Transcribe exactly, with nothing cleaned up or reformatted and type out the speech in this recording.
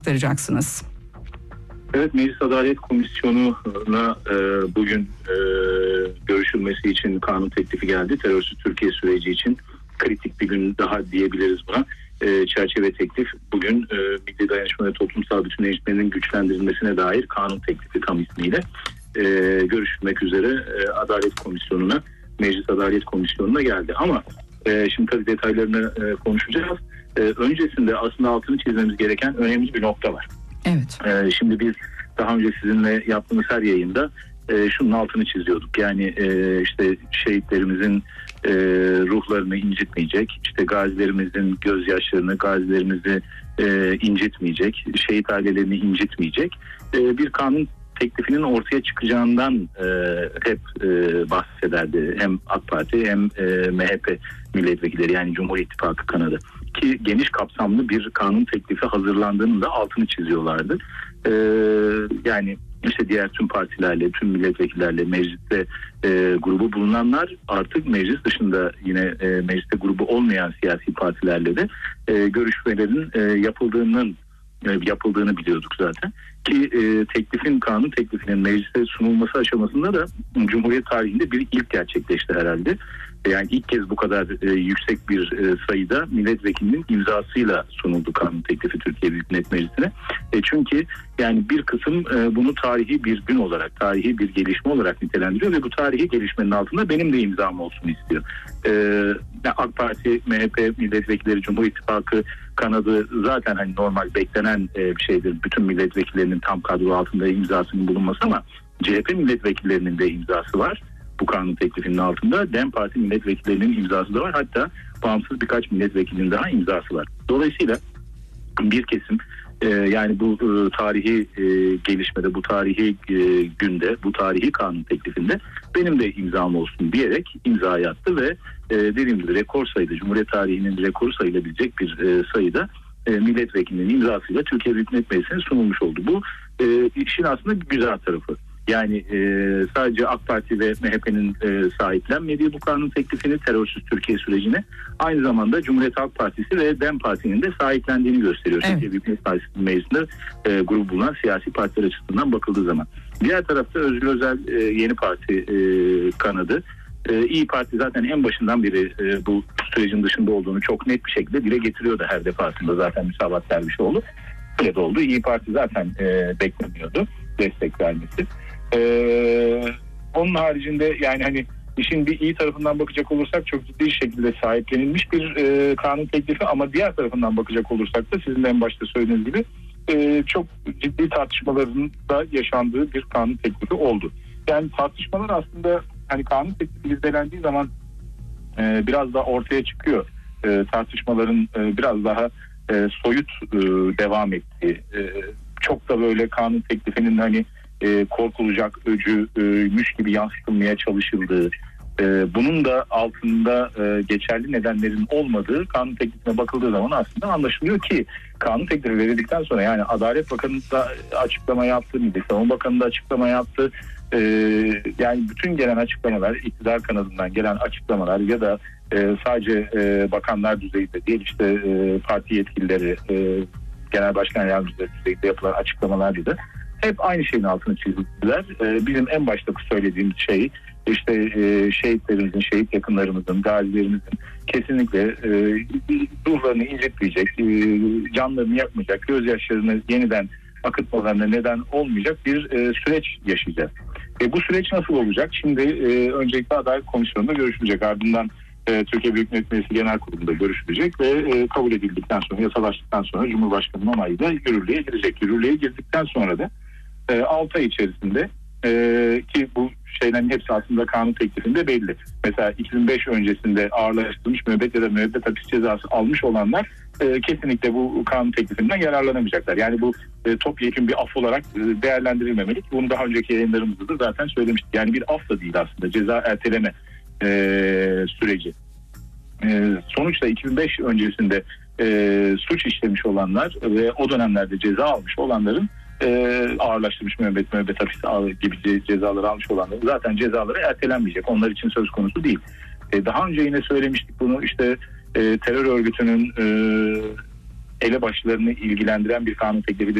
aktaracaksınız. Evet, Meclis Adalet Komisyonu'na e, bugün e, görüşülmesi için kanun teklifi geldi. Terörsüz Türkiye süreci için kritik bir gün daha diyebiliriz buna. E, çerçeve teklif bugün e, Milli Dayanışma ve Toplumsal Bütünleşmenin güçlendirilmesine dair kanun teklifi tam ismiyle e, görüşülmek üzere e, Adalet Komisyonu'na, Meclis Adalet Komisyonu'na geldi. Ama e, şimdi tabii detaylarını e, konuşacağız. E, öncesinde aslında altını çizmemiz gereken önemli bir nokta var. Evet. E, şimdi biz daha önce sizinle yaptığımız her yayında e, şunun altını çiziyorduk. Yani e, işte şehitlerimizin e, ruhlarını incitmeyecek, işte gazilerimizin gözyaşlarını, gazilerimizi e, incitmeyecek, şehit ailelerini incitmeyecek e, bir kanun teklifinin ortaya çıkacağından e, hep e, bahsederdi. Hem AK Parti hem e, M H P milletvekilleri, yani Cumhur İttifakı kanadı. Ki geniş kapsamlı bir kanun teklifi hazırlandığının da altını çiziyorlardı. Ee, yani işte diğer tüm partilerle, tüm milletvekillerle mecliste e, grubu bulunanlar, artık meclis dışında yine e, mecliste grubu olmayan siyasi partilerle de e, görüşmelerin e, yapıldığının e, yapıldığını biliyorduk zaten. Ki e, teklifin, kanun teklifinin meclise sunulması aşamasında da Cumhuriyet tarihinde bir ilk gerçekleşti herhalde. Yani ilk kez bu kadar e, yüksek bir e, sayıda milletvekilinin imzasıyla sunuldu kanun teklifi Türkiye Büyük Millet Meclisi'ne. E, çünkü yani bir kısım e, bunu tarihi bir gün olarak, tarihi bir gelişme olarak nitelendiriyor ve bu tarihi gelişmenin altında benim de imzam olsun istiyor. E, AK Parti, M H P milletvekilleri, Cumhur İttifakı kanadı zaten hani normal beklenen e, bir şeydir. Bütün milletvekillerinin tam kadro altında imzasının bulunması, ama C H P milletvekillerinin de imzası var bu kanun teklifinin altında. DEM Parti milletvekillerinin imzası da var. Hatta bağımsız birkaç milletvekilinin daha imzası var. Dolayısıyla bir kesim e, yani bu e, tarihi e, gelişmede, bu tarihi e, günde, bu tarihi kanun teklifinde benim de imzam olsun diyerek imzayı attı ve e, dediğim gibi rekor sayıda, Cumhuriyet tarihinin rekoru sayılabilecek bir e, sayıda e, milletvekilinin imzasıyla Türkiye Büyük Millet Meclisi'ne sunulmuş oldu. Bu e, işin aslında güzel tarafı. Yani e, sadece AK Parti ve M H P'nin e, sahiplenmediği bu kanun teklifini, terörsüz Türkiye sürecine, aynı zamanda Cumhuriyet Halk Partisi ve DEM Parti'nin de sahiplendiğini gösteriyor. Evet. Türkiye Büyük Millet Partisi'nin meclisinde e, grubu bulunan siyasi partiler açısından bakıldığı zaman. Diğer tarafta Özgür Özel e, Yeni Parti e, kanadı. E, İYİ Parti zaten en başından beri e, bu sürecin dışında olduğunu çok net bir şekilde dile getiriyordu her defasında. Zaten müsavat Dervişoğlu öyle de oldu. İYİ Parti zaten e, beklemiyordu destek vermesi. Ee, onun haricinde yani hani işin bir iyi tarafından bakacak olursak çok ciddi şekilde sahiplenilmiş bir e, kanun teklifi, ama diğer tarafından bakacak olursak da sizin en başta söylediğiniz gibi e, çok ciddi tartışmaların da yaşandığı bir kanun teklifi oldu. Yani tartışmalar aslında hani kanun teklifi izlendiği zaman e, biraz daha ortaya çıkıyor. E, tartışmaların e, biraz daha e, soyut e, devam ettiği, e, çok da böyle kanun teklifinin hani E, korkulacak öcüymüş gibi yansıtılmaya çalışıldığı, e, bunun da altında e, geçerli nedenlerin olmadığı kanun teklifine bakıldığı zaman aslında anlaşılıyor ki kanun teklifi verildikten sonra, yani Adalet Bakanı da açıklama yaptı, Milli Savunma Bakanı da açıklama yaptı. E, yani bütün gelen açıklamalar, iktidar kanadından gelen açıklamalar ya da e, sadece e, bakanlar düzeyinde değil, işte e, parti yetkilileri, e, genel başkan yardımcıları düzeyinde yapılan açıklamalar da hep aynı şeyin altını çizdiler. Ee, bizim en başta söylediğimiz şey işte e, şehitlerimizin, şehit yakınlarımızın, gazilerimizin kesinlikle e, ruhlarını incitmeyecek, e, canlarını yakmayacak, gözyaşlarını yeniden akıtmalarına neden olmayacak bir e, süreç yaşayacağız. E, bu süreç nasıl olacak? Şimdi e, öncelikle Adalet Komisyonu'nda görüşülecek. Ardından e, Türkiye Büyük Millet Meclisi Genel Kurulu'nda görüşülecek ve e, kabul edildikten sonra, yasalaştıktan sonra Cumhurbaşkanı'nın onayıyla yürürlüğe girecek. Yürürlüğe girdikten sonra da altı ay içerisinde e, ki bu şeylerin hepsi aslında kanun teklifinde belli. Mesela iki bin beş öncesinde ağırlaştırılmış müebbet ya da müebbet hapis cezası almış olanlar e, kesinlikle bu kanun teklifinden yararlanamayacaklar. Yani bu e, topyekun bir af olarak e, değerlendirilmemeli. Bunu daha önceki yayınlarımızda da zaten söylemiştik. Yani bir af da değil aslında, ceza erteleme e, süreci. E, sonuçta iki bin beş öncesinde e, suç işlemiş olanlar ve o dönemlerde ceza almış olanların e, ağırlaştırmış müebbet, müebbet hapis gibi cezaları almış olanlar zaten cezaları ertelenmeyecek. Onlar için söz konusu değil. E, daha önce yine söylemiştik bunu, işte e, terör örgütünün e, elebaşlarını ilgilendiren bir kanun teklifi